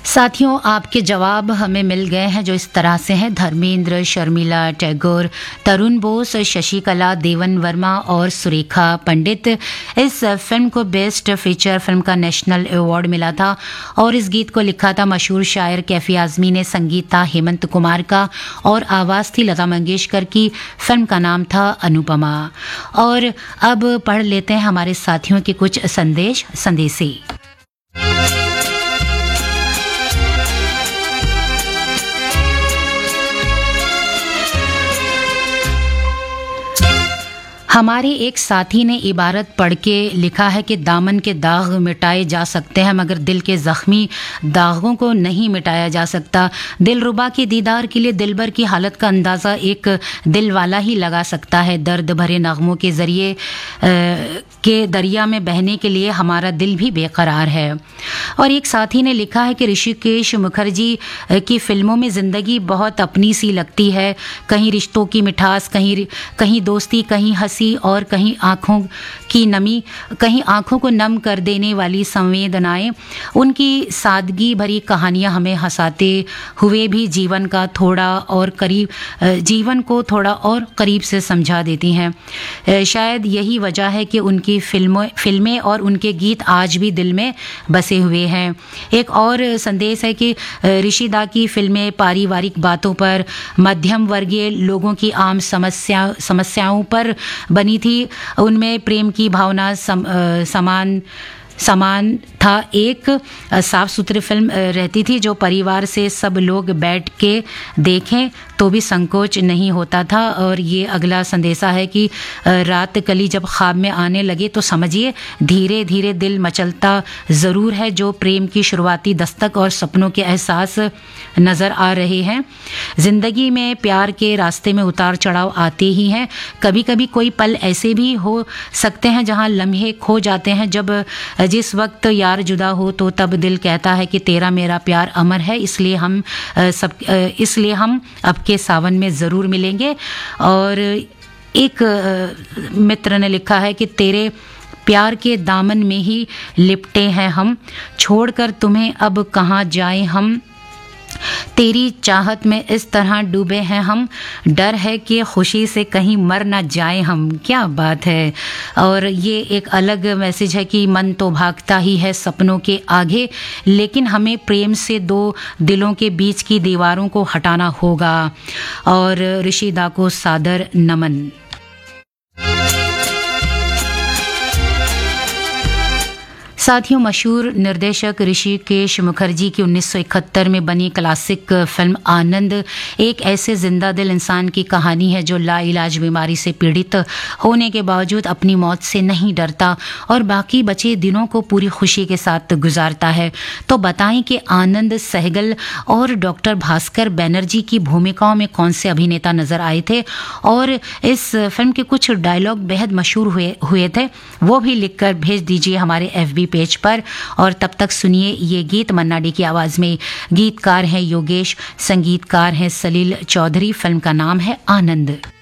साथियों, आपके जवाब हमें मिल गए हैं जो इस तरह से हैं: धर्मेंद्र, शर्मिला टैगोर, तरुण बोस, शशिकला, देवन वर्मा और सुरेखा पंडित। इस फिल्म को बेस्ट फीचर फिल्म का नेशनल अवार्ड मिला था और इस गीत को लिखा था मशहूर शायर कैफी आज़मी ने, संगीत था हेमंत कुमार का और आवाज़ थी लता मंगेशकर की। फिल्म का नाम था अनुपमा। और अब पढ़ लेते हैं हमारे साथियों के कुछ संदेशे। हमारे एक साथी ने इबारत पढ़ के लिखा है कि दामन के दाग मिटाए जा सकते हैं मगर दिल के ज़ख्मी दागों को नहीं मिटाया जा सकता। दिलरुबा के दीदार के लिए दिलबर की हालत का अंदाज़ा एक दिल वाला ही लगा सकता है। दर्द भरे नगमों के ज़रिए के दरिया में बहने के लिए हमारा दिल भी बेकरार है। और एक साथी ने लिखा है कि ऋषिकेश मुखर्जी की फ़िल्मों में ज़िंदगी बहुत अपनी सी लगती है। कहीं रिश्तों की मिठास, कहीं दोस्ती, कहीं हंसी और कहीं आँखों की नमी, कहीं आँखों को नम कर देने वाली संवेदनाएं। उनकी सादगी भरी कहानियां हमें हंसाते हुए भी जीवन को थोड़ा और करीब से समझा देती हैं। शायद यही वजह है कि उनकी फिल्में और उनके गीत आज भी दिल में बसे हुए हैं। एक और संदेश है कि ऋषिदा की फिल्में पारिवारिक बातों पर, मध्यम वर्गीय लोगों की आम समस्याओं पर बनी थी। उनमें प्रेम की भावना समान था। एक साफ सुथरी फिल्म रहती थी जो परिवार से सब लोग बैठ के देखें तो भी संकोच नहीं होता था। और ये अगला संदेशा है कि रात कली जब ख्वाब में आने लगे तो समझिए धीरे धीरे दिल मचलता ज़रूर है। जो प्रेम की शुरुआती दस्तक और सपनों के एहसास नज़र आ रहे हैं। ज़िंदगी में प्यार के रास्ते में उतार चढ़ाव आते ही हैं। कभी कभी कोई पल ऐसे भी हो सकते हैं जहां लम्हे खो जाते हैं। जिस वक्त यार जुदा हो तो तब दिल कहता है कि तेरा मेरा प्यार अमर है, इसलिए हम अब के सावन में ज़रूर मिलेंगे। और एक मित्र ने लिखा है कि तेरे प्यार के दामन में ही लिपटे हैं हम, छोड़कर तुम्हें अब कहाँ जाएं हम। तेरी चाहत में इस तरह डूबे हैं हम, डर है कि खुशी से कहीं मर ना जाए हम। क्या बात है। और ये एक अलग मैसेज है कि मन तो भागता ही है सपनों के आगे, लेकिन हमें प्रेम से दो दिलों के बीच की दीवारों को हटाना होगा। और ऋषिदा को सादर नमन। साथियों, मशहूर निर्देशक ऋषिकेश मुखर्जी की 1971 में बनी क्लासिक फिल्म आनंद एक ऐसे जिंदा दिल इंसान की कहानी है जो लाइलाज बीमारी से पीड़ित होने के बावजूद अपनी मौत से नहीं डरता और बाकी बचे दिनों को पूरी खुशी के साथ गुजारता है। तो बताएं कि आनंद सहगल और डॉक्टर भास्कर बैनर्जी की भूमिकाओं में कौन से अभिनेता नजर आए थे और इस फिल्म के कुछ डायलॉग बेहद मशहूर हुए थे, वो भी लिखकर भेज दीजिए हमारे FB पेज पर। और तब तक सुनिए ये गीत मन्ना डे की आवाज में। गीतकार हैं योगेश, संगीतकार हैं सलील चौधरी। फिल्म का नाम है आनंद।